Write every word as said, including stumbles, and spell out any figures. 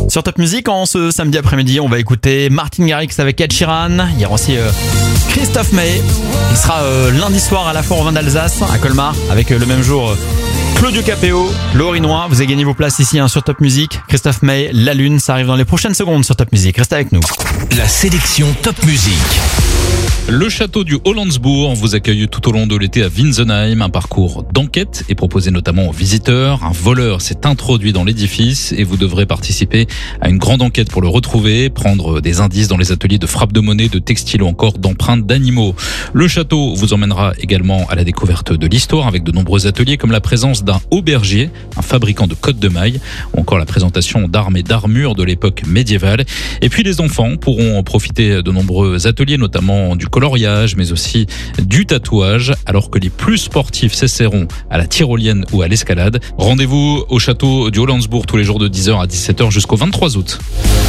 Sur Top Music, en ce samedi après-midi, on va écouter Martin Garrix avec Ed Sheeran. Il y aura aussi euh, Christophe Maé. Il sera euh, lundi soir à la Foire au vin d'Alsace, à Colmar, avec euh, le même jour euh, Claudio Capéo, le Orinois. Vous avez gagné vos places ici hein, sur Top Music. Christophe Maé, La Lune, ça arrive dans les prochaines secondes sur Top Music. Restez avec nous. La sélection Top Music. Le château du Hollandsbourg vous accueille tout au long de l'été à Winsenheim. Un parcours d'enquête est proposé notamment aux visiteurs. Un voleur s'est introduit dans l'édifice et vous devrez participer à une grande enquête pour le retrouver, prendre des indices dans les ateliers de frappe de monnaie, de textiles ou encore d'empreintes d'animaux. Le château vous emmènera également à la découverte de l'histoire avec de nombreux ateliers comme la présence d'un aubergier, un fabricant de cottes de mailles ou encore la présentation d'armes et d'armures de l'époque médiévale. Et puis les enfants pourront profiter de nombreux ateliers, notamment du coloriage, mais aussi du tatouage, alors que les plus sportifs s'essaieront à la tyrolienne ou à l'escalade. Rendez-vous au château du Hollandsbourg tous les jours de dix heures à dix-sept heures jusqu'au vingt-trois août.